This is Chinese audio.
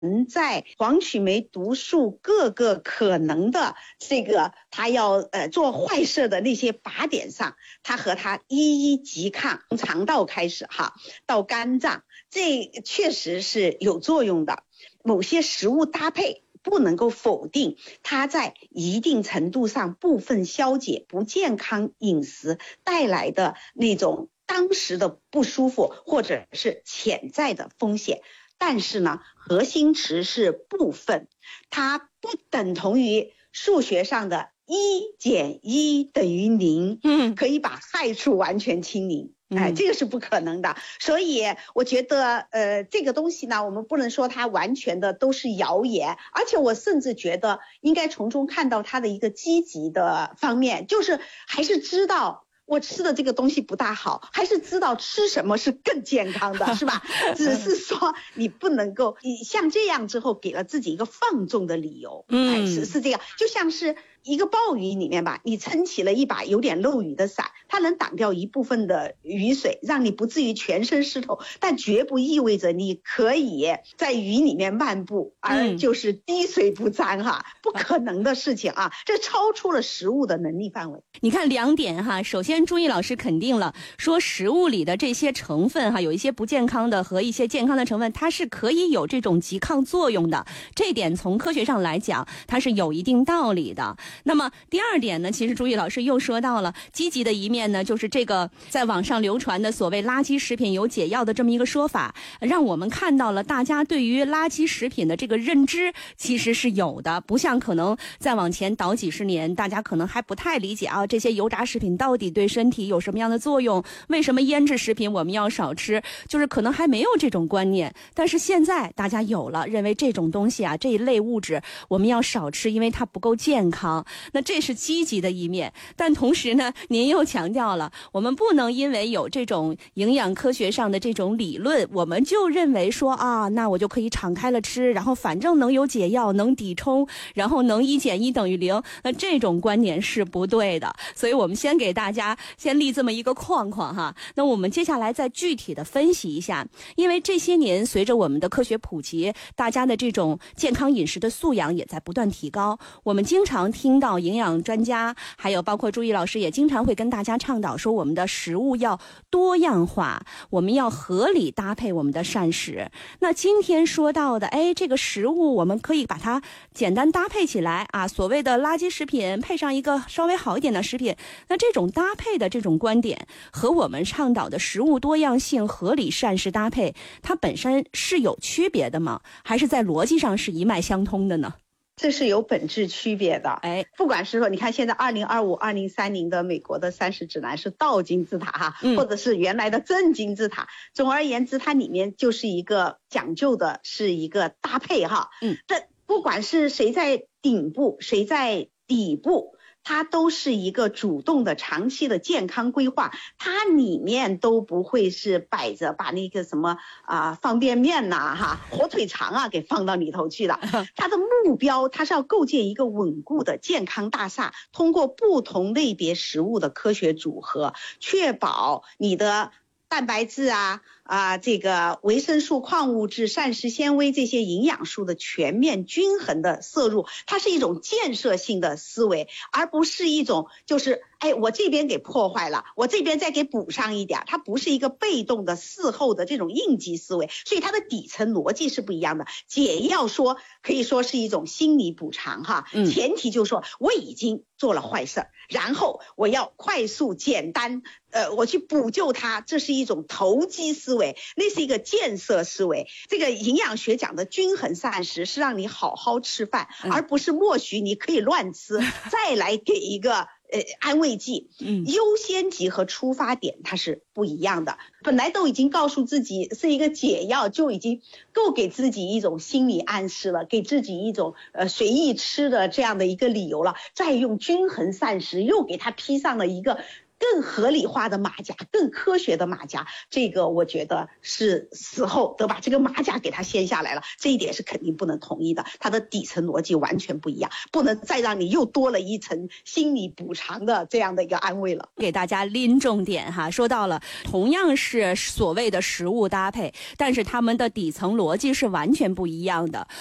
在黄曲霉毒素各个可能的这个他要做坏事的那些靶点上，他和他一一拮抗，从肠道开始哈，到肝脏，这确实是有作用的。某些食物搭配不能够否定它在一定程度上部分消解不健康饮食带来的那种当时的不舒服或者是潜在的风险。但是呢，核心词是部分，它不等同于数学上的1减1等于0，可以把害处完全清零。这个是不可能的。所以我觉得这个东西呢，我们不能说它完全的都是谣言，而且我甚至觉得应该从中看到它的一个积极的方面，就是还是知道我吃的这个东西不大好，还是知道吃什么是更健康的，是吧？只是说你不能够像这样之后给了自己一个放纵的理由。是这样，就像是一个暴雨里面吧，你撑起了一把有点漏雨的伞，它能挡掉一部分的雨水，让你不至于全身湿透，但绝不意味着你可以在雨里面漫步而就是滴水不沾哈，不可能的事情啊，这超出了食物的能力范围。 你看2点哈，首先朱毅老师肯定了说食物里的这些成分哈，有一些不健康的和一些健康的成分，它是可以有这种拮抗作用的，这点从科学上来讲它是有一定道理的。那么第2点呢，其实朱毅老师又说到了积极的一面呢，就是这个在网上流传的所谓垃圾食品有解药的这么一个说法，让我们看到了大家对于垃圾食品的这个认知其实是有的，不像可能再往前倒几十年，大家可能还不太理解啊，这些油炸食品到底对身体有什么样的作用，为什么腌制食品我们要少吃，就是可能还没有这种观念。但是现在大家有了，认为这种东西啊，这一类物质我们要少吃，因为它不够健康。那这是积极的一面，但同时呢，您又强调了我们不能因为有这种营养科学上的这种理论，我们就认为说啊，那我就可以敞开了吃，然后反正能有解药，能抵冲，然后能1减1等于0，那这种观点是不对的。所以我们先给大家先立这么一个框框哈。那我们接下来再具体的分析一下，因为这些年随着我们的科学普及，大家的这种健康饮食的素养也在不断提高，我们经常听到营养专家还有包括朱毅老师也经常会跟大家倡导说，我们的食物要多样化，我们要合理搭配我们的膳食。那今天说到的这个食物我们可以把它简单搭配起来啊，所谓的垃圾食品配上一个稍微好一点的食品，那这种搭配的这种观点和我们倡导的食物多样性合理膳食搭配，它本身是有区别的吗？还是在逻辑上是一脉相通的呢？ 这是有本质区别的。不管是说你看现在2025、2030的美国的膳食指南是倒金字塔哈，或者是原来的正金字塔，总而言之它里面就是一个讲究的是一个搭配哈。这不管是谁在顶部谁在底部，它都是一个主动的长期的健康规划，它里面都不会是摆着把那个什么方便面呐火腿肠啊给放到里头去了。它的目标它是要构建一个稳固的健康大厦，通过不同类别食物的科学组合，确保你的蛋白质这个维生素、矿物质、膳食纤维这些营养素的全面均衡的摄入，它是一种建设性的思维，而不是一种就是我这边给破坏了，我这边再给补上一点，它不是一个被动的事后的这种应激思维，所以它的底层逻辑是不一样的。解药说可以说是一种心理补偿哈，前提就是说我已经做了坏事，然后我要快速简单我去补救它，这是一种投机思维，那是一个建设思维。这个营养学讲的均衡膳食是让你好好吃饭，而不是默许你可以乱吃再来给一个安慰剂。优先级和出发点它是不一样的，本来都已经告诉自己是一个解药，就已经够给自己一种心理暗示了，给自己一种随意吃的这样的一个理由了，再用均衡膳食又给它披上了一个更合理化的马甲，更科学的马甲，这个我觉得是时候得把这个马甲给它掀下来了，这一点是肯定不能同意的，它的底层逻辑完全不一样，不能再让你又多了一层心理补偿的这样的一个安慰了。 给大家拎重点哈，说到了同样是所谓的食物搭配，但是他们的底层逻辑是完全不一样的。